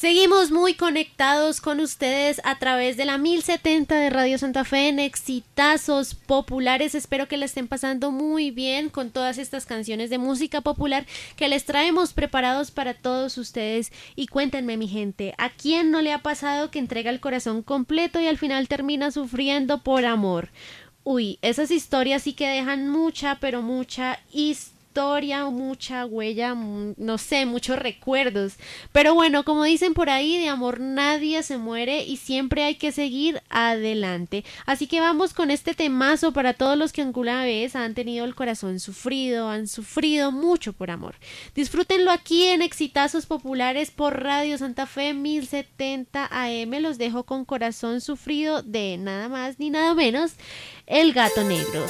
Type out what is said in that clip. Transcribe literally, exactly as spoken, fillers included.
Seguimos muy conectados con ustedes a través de la mil setenta de Radio Santa Fe en Exitazos Populares. Espero que la estén pasando muy bien con todas estas canciones de música popular que les traemos preparados para todos ustedes. Y cuéntenme, mi gente, ¿a quién no le ha pasado que entrega el corazón completo y al final termina sufriendo por amor? Uy, esas historias sí que dejan mucha, pero mucha historia. historia, mucha huella, no sé, muchos recuerdos. Pero bueno, como dicen por ahí, de amor nadie se muere y siempre hay que seguir adelante. Así que vamos con este temazo para todos los que alguna vez han tenido el corazón sufrido, han sufrido mucho por amor. Disfrútenlo aquí en Exitazos Populares por Radio Santa Fe mil setenta A M. Los dejo con Corazón Sufrido de nada más ni nada menos El Gato Negro.